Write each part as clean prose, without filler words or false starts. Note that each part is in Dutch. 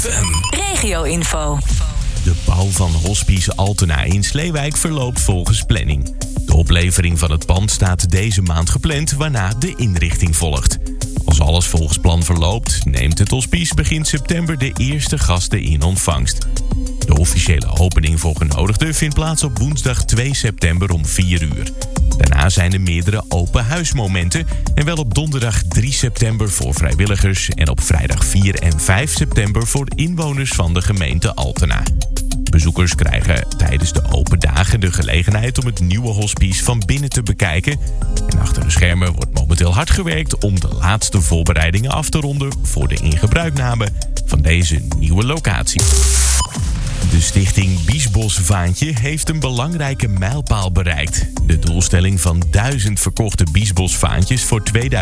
FM. Regio-info. De bouw van Hospice Altena in Sleewijk verloopt volgens planning. De oplevering van het pand staat deze maand gepland, waarna de inrichting volgt. Als alles volgens plan verloopt, neemt het hospice begin september de eerste gasten in ontvangst. De officiële opening voor genodigden vindt plaats op woensdag 2 september om 4 uur. Daarna zijn er meerdere open huismomenten en wel op donderdag 3 september voor vrijwilligers en op vrijdag 4 en 5 september voor inwoners van de gemeente Altena. Bezoekers krijgen tijdens de open dagen de gelegenheid om het nieuwe hospice van binnen te bekijken. En achter de schermen wordt momenteel hard gewerkt om de laatste voorbereidingen af te ronden voor de ingebruikname van deze nieuwe locatie. De stichting Biesbos Vaantje heeft een belangrijke mijlpaal bereikt. De doelstelling van 1000 verkochte Biesbos Vaantjes voor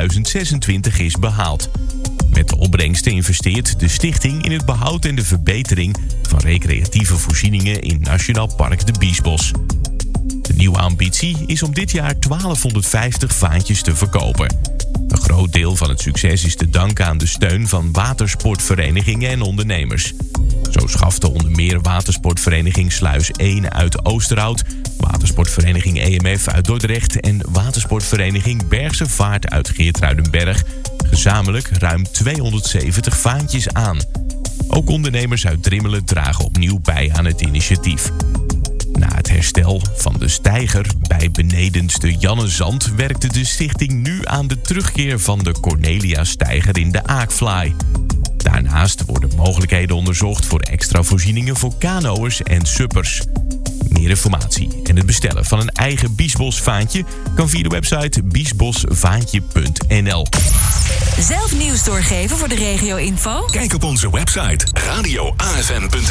2026 is behaald. Met de opbrengsten investeert de stichting in het behoud en de verbetering van recreatieve voorzieningen in Nationaal Park de Biesbos. De nieuwe ambitie is om dit jaar 1250 vaantjes te verkopen. Een groot deel van het succes is te danken aan de steun van watersportverenigingen en ondernemers. Zo schafte onder meer watersportvereniging Sluis 1 uit Oosterhout, watersportvereniging EMF uit Dordrecht en watersportvereniging Bergse Vaart uit Geertruidenberg gezamenlijk ruim 270 vaantjes aan. Ook ondernemers uit Drimmelen dragen opnieuw bij aan het initiatief. Na het herstel van de steiger bij benedenste Jannezand werkte de stichting nu aan de terugkeer van de Cornelia-steiger in de Aakvlaai. Daarnaast worden mogelijkheden onderzocht voor extra voorzieningen voor kanoërs en suppers. Meer informatie en het bestellen van een eigen Biesbos vaantje kan via de website biesbosvaantje.nl. Zelf nieuws doorgeven voor de regio-info? Kijk op onze website radioasn.nl.